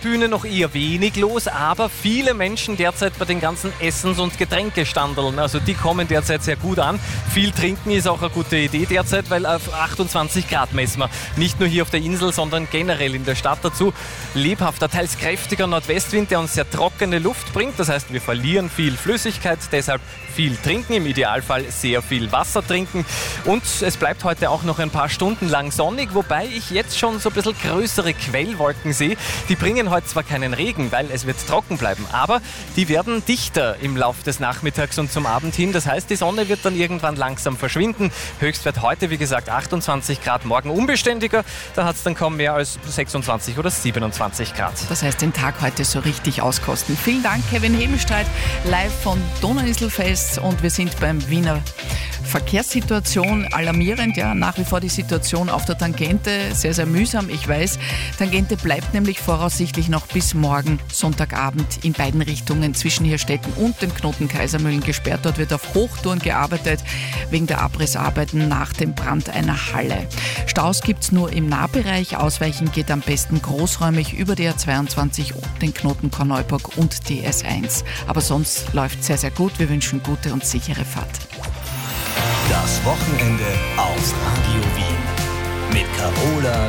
Bühne noch eher wenig los, aber viele Menschen derzeit bei den ganzen Essens- und Getränkestandeln. Also die kommen derzeit sehr gut an. Viel trinken ist auch eine gute Idee derzeit, weil auf 28 Grad messen wir. Nicht nur hier auf der Insel, sondern generell in der Stadt. Dazu lebhafter, teils kräftiger Nordwestwind, der uns sehr trockene Luft bringt. Das heißt, wir verlieren viel Flüssigkeit, deshalb viel trinken, im Idealfall sehr viel Wasser trinken. Und es bleibt heute auch noch ein paar Stunden lang sonnig, wobei ich jetzt schon so ein bisschen größere Quellwolken sehe. Die bringen heute zwar keinen Regen, weil es wird trocken bleiben, aber die werden dichter im Laufe des Nachmittags und zum Abend hin. Das heißt, die Sonne wird dann irgendwann langsam verschwinden. Höchstwert heute, wie gesagt, 28 Grad, morgen unbeständiger. Da hat es dann kaum mehr als 26 oder 27 Grad. Das heißt, den Tag heute so richtig auskosten. Vielen Dank, Kevin Hebenstreit, live von Donauinselfest. Und wir sind beim Wiener Verkehrssituation alarmierend, ja, nach wie vor die Situation auf der Tangente, sehr, sehr mühsam, ich weiß. Tangente bleibt nämlich voraussichtlich noch bis morgen Sonntagabend in beiden Richtungen zwischen Hirstetten und dem Knoten Kaisermühlen gesperrt. Dort wird auf Hochtouren gearbeitet, wegen der Abrissarbeiten nach dem Brand einer Halle. Staus gibt es nur im Nahbereich, ausweichen geht am besten großräumig über die A22 und den Knoten Korneuburg und die S1. Aber sonst läuft sehr, sehr gut. Wir wünschen gute und sichere Fahrt. Das Wochenende auf Radio Wien mit Carola